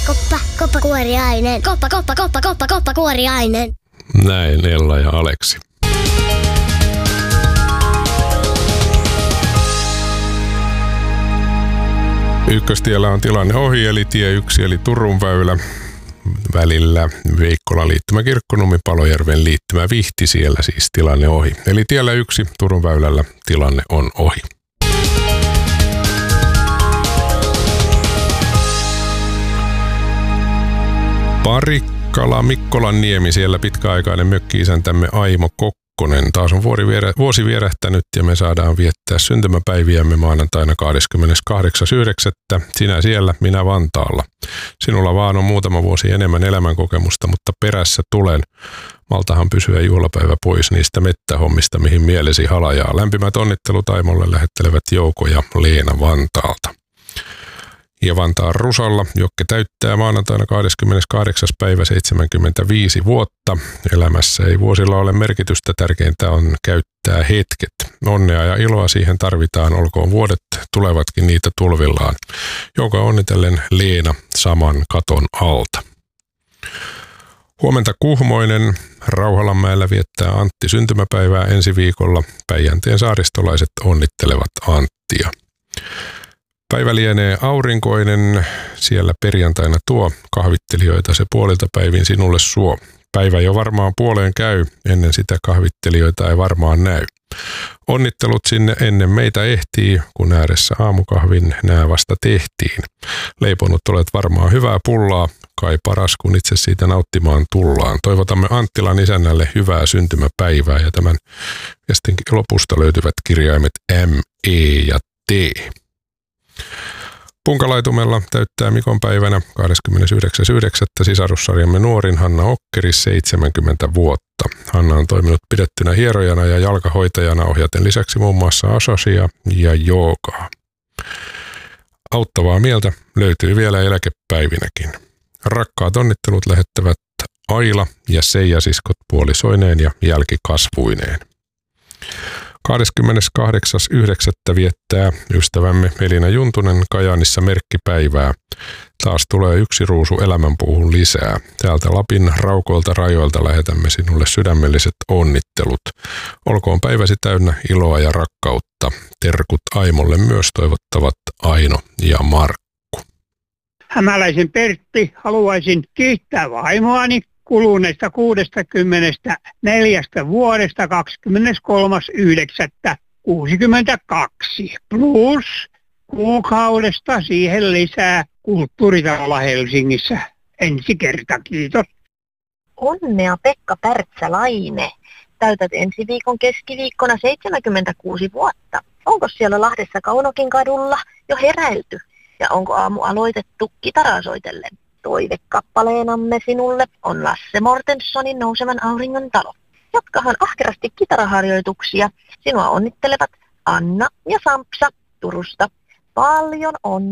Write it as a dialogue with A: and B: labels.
A: Koppa kuoriainen. Koppa kuoriainen.
B: Näin Ella ja Aleksi. Ykköstiellä on tilanne ohi, eli tie 1 eli Turun väylä välillä Veikkolan liittymä Kirkkonummi, Palojärven liittymä Vihti, siellä siis tilanne ohi. Eli tiellä 1 Turun väylällä tilanne on ohi. Parikkala, Mikkolan niemi, siellä pitkäaikainen mökki-isäntämme Aimo Kokkonen. Taas on vuosi vierähtänyt ja me saadaan viettää syntymäpäiviämme maanantaina 28.9. Sinä siellä, minä Vantaalla. Sinulla vaan on muutama vuosi enemmän elämänkokemusta, mutta perässä tulen. Maltahan pysyä juhlapäivä pois niistä mettähommista, mihin mielesi halajaa. Lämpimät onnittelut Aimolle lähettelevät Jouko ja Leena Vantaalta. Ja Vantaan Rusalla, Jokke täyttää maanantaina 28. päivä 75 vuotta. Elämässä ei vuosilla ole merkitystä, tärkeintä on käyttää hetket. Onnea ja iloa siihen tarvitaan, olkoon vuodet tulevatkin niitä tulvillaan. Joka onnitellen Leena saman katon alta. Huomenta Kuhmoinen, Rauhalanmäellä viettää Antti syntymäpäivää ensi viikolla. Päijänteen saaristolaiset onnittelevat Anttia. Päivä lienee aurinkoinen, siellä perjantaina tuo kahvittelijoita se puolilta päivin sinulle suo. Päivä jo varmaan puoleen käy, ennen sitä kahvittelijoita ei varmaan näy. Onnittelut sinne ennen meitä ehtii, kun ääressä aamukahvin nää vasta tehtiin. Leiponut olet varmaan hyvää pullaa, kai paras kun itse siitä nauttimaan tullaan. Toivotamme Anttilan isännälle hyvää syntymäpäivää ja tämän viestin lopusta löytyvät kirjaimet M, E ja T. Punkalaitumella täyttää Mikon päivänä 29.9. sisarussarjamme nuorin Hanna Okkeri 70 vuotta. Hanna on toiminut pidettynä hierojana ja jalkahoitajana ohjaten lisäksi muun muassa asasia ja joogaa. Auttavaa mieltä löytyy vielä eläkepäivinäkin. Rakkaat onnittelut lähettävät Aila ja Seija siskot puolisoineen ja jälkikasvuineen. 28.9. viettää ystävämme Elina Juntunen Kajaanissa merkkipäivää. Taas tulee yksi ruusu elämänpuuhun lisää. Täältä Lapin raukoilta rajoilta lähetämme sinulle sydämelliset onnittelut. Olkoon päiväsi täynnä iloa ja rakkautta. Terkut Aimolle myös toivottavat Aino ja Markku.
C: Hämäläisen Pertti, haluaisin kiittää vaimoani kuluneesta 64 vuodesta 23.9.62 plus kuukaudesta siihen lisää kulttuuritalolla Helsingissä ensi kerta. Kiitos.
D: Onnea Pekka Pärtsälaine. Täytät ensi viikon keskiviikkona 76 vuotta. Onko siellä Lahdessa Kaunokin kadulla jo heräilty? Ja onko aamu aloitettu kitaraa soitellen? Toivekappaleenamme sinulle on Lasse Mortenssonin Nousevan auringon talo. Jatkahan ahkerasti kitaraharjoituksia. Sinua onnittelevat Anna ja Sampsa Turusta. Paljon onnea.